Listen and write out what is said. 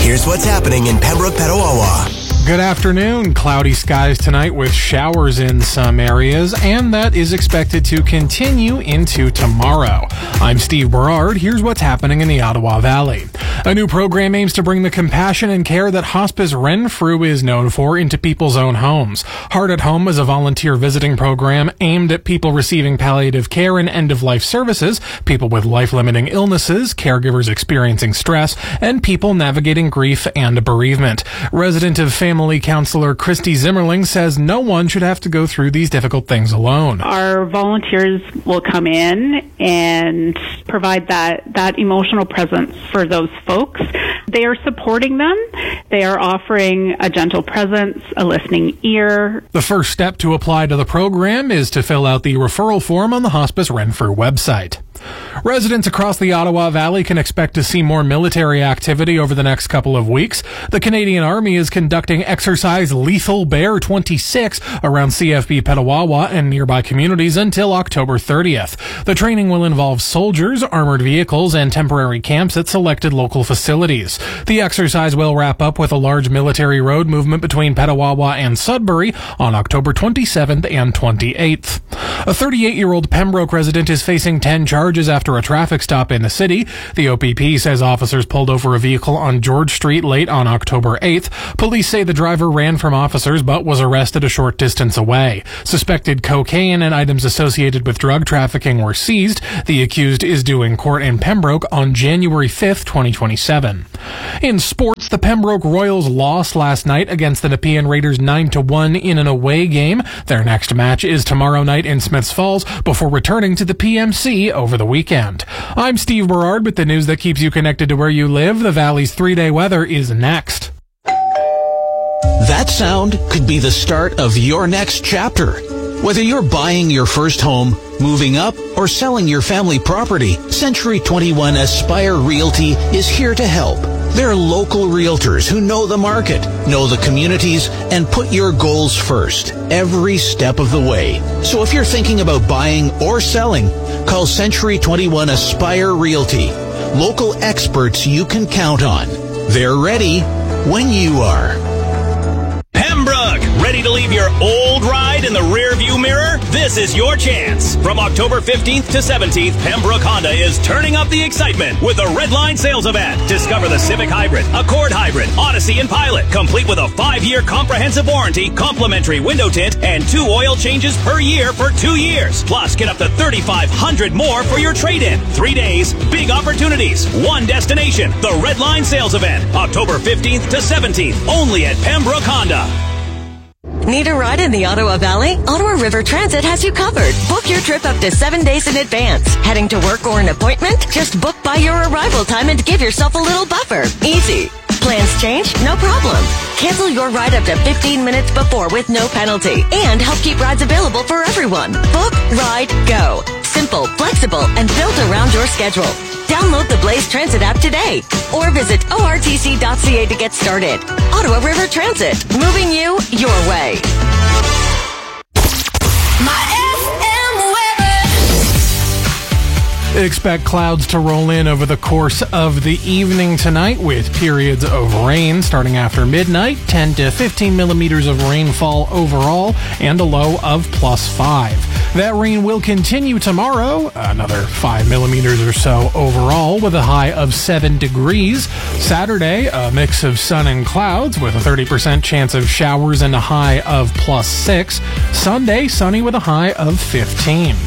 Here's what's happening in Pembroke, Petawawa. Good afternoon. Cloudy skies tonight with showers in some areas, and that is expected to continue into tomorrow. I'm Steve Berard. Here's what's happening in the Ottawa Valley. A new program aims to bring the compassion and care that Hospice Renfrew is known for into people's own homes. Heart at Home is a volunteer visiting program aimed at people receiving palliative care and end-of-life services, people with life-limiting illnesses, caregivers experiencing stress, and people navigating grief and bereavement. Resident of Family Counselor Christy Zimmerling says no one should have to go through these difficult things alone. Our volunteers will come in and provide that emotional presence for those folks. They are supporting them. They are offering a gentle presence, a listening ear. The first step to apply to the program is to fill out the referral form on the Hospice Renfrew website. Residents across the Ottawa Valley can expect to see more military activity over the next couple of weeks. The Canadian Army is conducting Exercise Lethal Bear 26 around CFB Petawawa and nearby communities until October 30th. The training will involve soldiers, armored vehicles, and temporary camps at selected local facilities. The exercise will wrap up with a large military road movement between Petawawa and Sudbury on October 27th and 28th. A 38-year-old Pembroke resident is facing 10 charges after a traffic stop in the city. The OPP says officers pulled over a vehicle on George Street late on October 8th. Police say the driver ran from officers but was arrested a short distance away. Suspected cocaine and items associated with drug trafficking were seized. The accused is due in court in Pembroke on January 5th, 2027. In sports, the Pembroke Royals lost last night against the Nepean Raiders 9-1 in an away game. Their next match is tomorrow night in Smiths Falls before returning to the PMC over the weekend. I'm Steve Berard with the news that keeps you connected to where you live. The Valley's 3-day weather is next. That sound could be the start of your next chapter. Whether you're buying your first home, moving up, or selling your family property, Century 21 Aspire Realty is here to help. They're local realtors who know the market, know the communities, and put your goals first every step of the way. So if you're thinking about buying or selling, call Century 21 Aspire Realty. Local experts you can count on. They're ready when you are. Pembroke, ready to leave your old ride in the rearview mirror? This is your chance. From October 15th to 17th, Pembroke Honda is turning up the excitement with the Red Line Sales Event. Discover the Civic Hybrid, Accord Hybrid, Odyssey, and Pilot, complete with a 5-year comprehensive warranty, complimentary window tint, and 2 oil changes per year for 2 years. Plus, get up to $3,500 more for your trade-in. 3 days, big opportunities, one destination. The Red Line Sales Event, October 15th to 17th, only at Pembroke Honda. Need a ride in the Ottawa Valley? Ottawa River Transit has you covered. Book your trip up to 7 days in advance. Heading to work or an appointment? Just book by your arrival time and give yourself a little buffer. Easy. Plans change? No problem. Cancel your ride up to 15 minutes before with no penalty. And help keep rides available for everyone. Book, ride, go. Simple, flexible, and built around your schedule. Download the Blaze Transit app today or visit ortc.ca to get started. Ottawa River Transit, moving you your way. Expect clouds to roll in over the course of the evening tonight with periods of rain starting after midnight, 10 to 15 millimeters of rainfall overall, and a low of +5. That rain will continue tomorrow, another 5 millimeters or so overall, with a high of 7 degrees. Saturday, a mix of sun and clouds with a 30% chance of showers and a high of +6. Sunday, sunny with a high of 15.